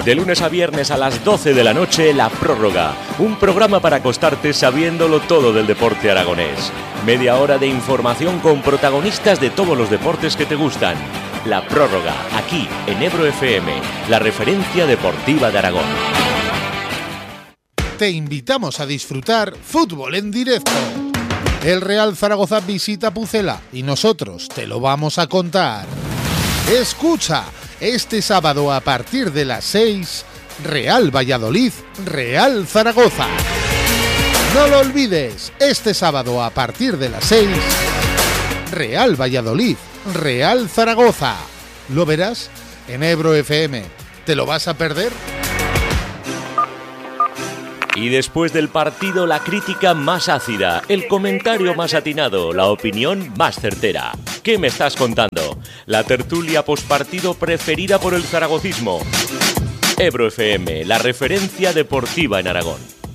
De lunes a viernes a las 12 de la noche, La Prórroga. Un programa para acostarte sabiéndolo todo del deporte aragonés. Media hora de información con protagonistas de todos los deportes que te gustan. La Prórroga, aquí en Ebro FM, la referencia deportiva de Aragón. Te invitamos a disfrutar fútbol en directo. El Real Zaragoza visita Pucela y nosotros te lo vamos a contar. Escucha, este sábado a partir de las 6, Real Valladolid, Real Zaragoza. No lo olvides, este sábado a partir de las 6, Real Valladolid, Real Zaragoza. ¿Lo verás en Ebro FM? ¿Te lo vas a perder? Y después del partido, la crítica más ácida, el comentario más atinado, la opinión más certera. ¿Qué me estás contando? La tertulia postpartido preferida por el zaragocismo. Ebro FM, la referencia deportiva en Aragón.